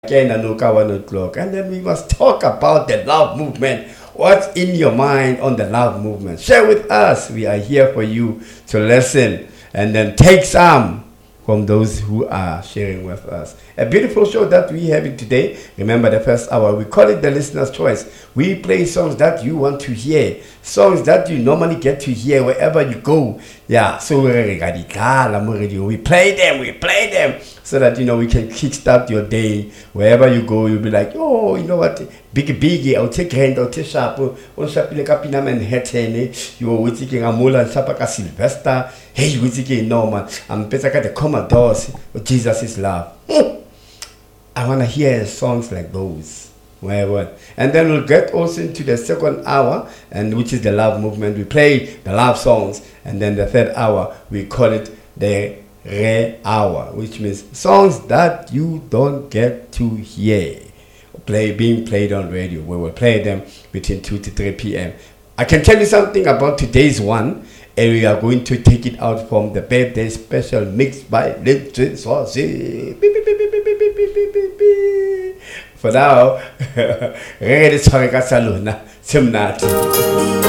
again and look at 1 o'clock. And then we must talk about the love movement. What's in your mind on the love movement? Share with us. We are here for you to listen and then take some from those who are sharing with us. A beautiful show that we have today. Remember the first hour, we call it the listener's choice. We play songs that you want to hear, songs that you normally get to hear wherever you go. Yeah, so we play them so that we can kickstart your day. Wherever you go, you'll be like, oh, you know what, biggie, I'll take hand, I'll take sharp, on Shapina Capina Manhattan, you are waiting a mula and Sapaka Sylvester, hey, you waiting Norman, I'm Pesaka the Commodores, Jesus is love. I want to hear songs like those. And then we'll get also into the second hour, and which is the love movement. We play the love songs, and then the third hour we call it the rare hour, which means songs that you don't get to hear being played on radio. We will play them between 2 to 3 p.m. I can tell you something about today's one, and we are going to take it out from the birthday special mixed by Little Saucy. For now, ready to talk about Simnati.